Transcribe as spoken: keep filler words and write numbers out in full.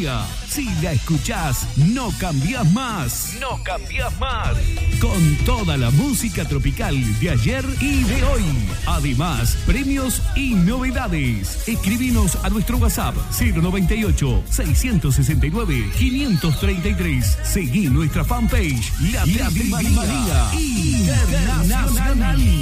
María. Si la escuchás, no cambiás más. No cambiás más. Con toda la música tropical de ayer y de hoy. Además, premios y novedades. Escribinos a nuestro WhatsApp cero noventa y ocho, seiscientos sesenta y nueve, quinientos treinta y tres. Seguí nuestra fanpage La, la María Internacional.